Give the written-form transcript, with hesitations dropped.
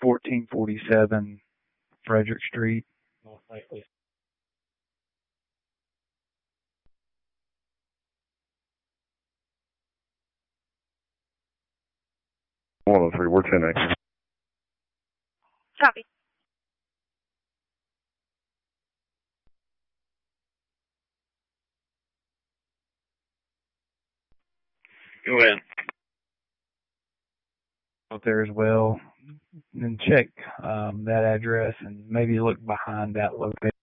1447 Frederick Street. Most likely. 103, we're 10A. Copy. Go ahead. Out there as well, and check that address and maybe look behind that location.